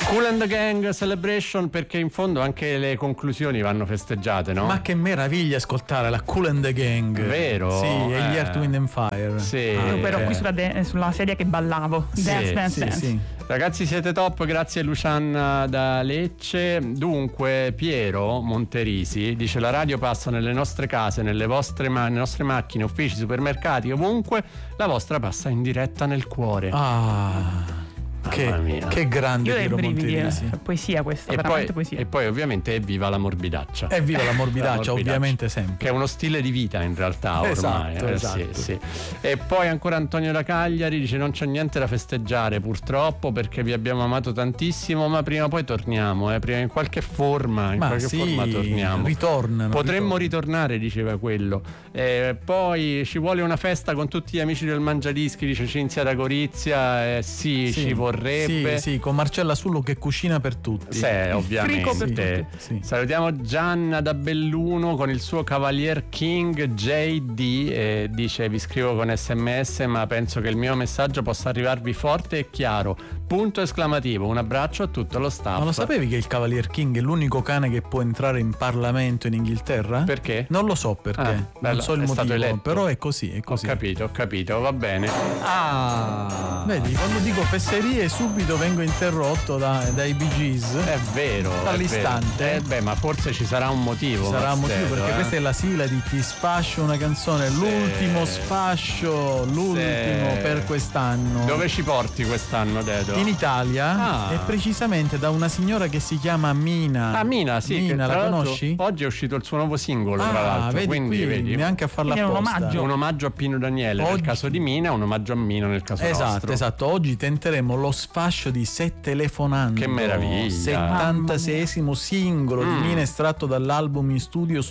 Kool and the Gang Celebration, perché in fondo anche le conclusioni vanno festeggiate, no? Ma che meraviglia ascoltare la Kool and the Gang. Vero? Sì, e gli Earth, Wind and Fire. Sì. Io ero qui sulla sedia che ballavo. Dance. Sì. Ragazzi, siete top, grazie a Luciana da Lecce. Dunque, Piero Monterisi dice: la radio passa nelle nostre case, nelle nostre macchine, uffici, supermercati, ovunque. La vostra passa in diretta nel cuore. Che grande Piero Monterisi. Poesia questa, E veramente poi, poesia. e poi ovviamente evviva la morbidaccia. Evviva la morbidaccia, ovviamente sempre. Che è uno stile di vita in realtà ormai. Esatto. Sì. E poi ancora Antonio da Cagliari dice: non c'è niente da festeggiare purtroppo, perché vi abbiamo amato tantissimo, ma prima o poi torniamo, prima in qualche forma forma torniamo. Potremmo ritornare, diceva quello. Poi ci vuole una festa con tutti gli amici del Mangiadischi, dice Cinzia da Gorizia. Ci vorrebbe. Sì, con Marcella Sullo che cucina per tutti. Sì, ovviamente. Frico per tutti. Sì. Salutiamo Gianna da Belluno con il suo Cavalier King JD, dice: vi scrivo con SMS, ma penso che il mio messaggio possa arrivarvi forte e chiaro. Punto esclamativo. Un abbraccio a tutto lo staff. Ma lo sapevi che il Cavalier King è l'unico cane che può entrare in Parlamento in Inghilterra? Perché? Non lo so perché, non so il motivo, però è così. Ho capito, va bene. Vedi, quando dico fesserie subito vengo interrotto dai Bee Gees. È vero. Dall'istante. Ma forse ci sarà un motivo. Sarà un motivo, perché questa è la sigla di Ti sfascio una canzone, l'ultimo sfascio, per quest'anno. Dove ci porti quest'anno, Dedo? In Italia, e precisamente da una signora che si chiama Mina. Mina, sì. Mina, la conosci? Oggi è uscito il suo nuovo singolo, tra l'altro. Vedi, neanche a farla apposta. Un omaggio a Pino Daniele nel caso di Mina, un omaggio a Mina nel caso nostro. Esatto. Oggi tenteremo lo sfascio di Se telefonando. Che meraviglia. 76esimo singolo di Mina, estratto dall'album in studio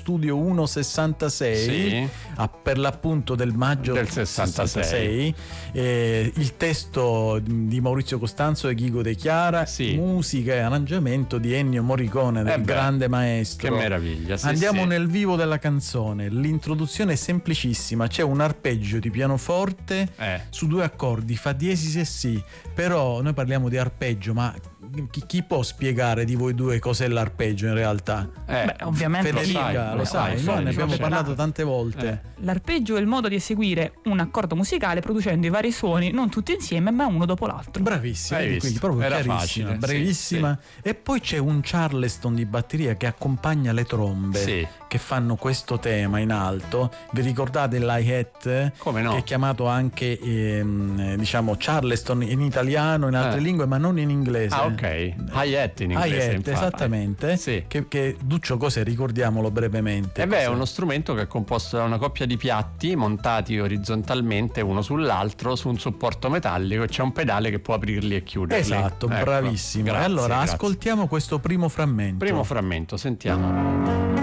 166, per l'appunto del maggio del 66. Il testo di Maurizio Costanzo e Ghigo De Chiara, musica e arrangiamento di Ennio Morricone, del grande maestro. Che meraviglia. Andiamo nel vivo della canzone. L'introduzione è semplicissima, c'è un arpeggio di pianoforte su 2 accordi, fa diesis e si. Però noi parliamo di arpeggio, ma chi può spiegare di voi due cos'è l'arpeggio in realtà? Ovviamente Federica lo sai, noi ne abbiamo parlato tante volte. L'arpeggio è il modo di eseguire un accordo musicale producendo i vari suoni non tutti insieme ma uno dopo l'altro. Bravissima, quindi proprio era chiarissima, facile, bravissima. E poi c'è un Charleston di batteria che accompagna le trombe che fanno questo tema in alto. Vi ricordate l'hi-hat? Come no? Che è chiamato anche diciamo Charleston in italiano, in altre lingue, ma non in inglese. Hi-hat in inglese, hi-hat, esattamente. Che Duccio cos'è? Ricordiamolo brevemente. È uno strumento che è composto da una coppia di piatti montati orizzontalmente uno sull'altro su un supporto metallico, e c'è un pedale che può aprirli e chiuderli. Esatto, bravissimo. Allora ascoltiamo questo primo frammento. Sentiamo.